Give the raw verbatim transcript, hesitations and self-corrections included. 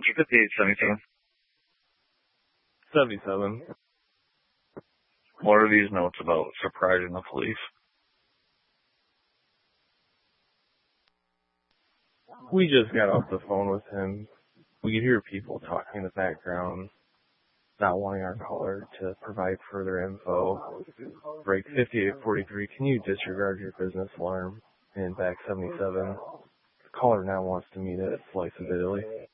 fifty-eight seventy-seven. seventy-seven. What are these notes about surprising the police? We just got off the phone with him. We could hear people talking in the background, not wanting our caller to provide further info. Break fifty-eight forty-three, can you disregard your business alarm? And back seventy-seven, the caller now wants to meet at Slice of Italy.